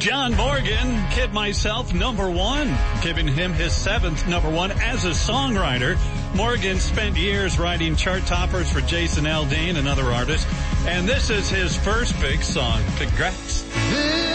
John Morgan, Kid Myself, number one, giving him his 7th number one as a songwriter. Morgan spent years writing chart toppers for Jason Aldean and other artists, and this is his first big song. Congrats.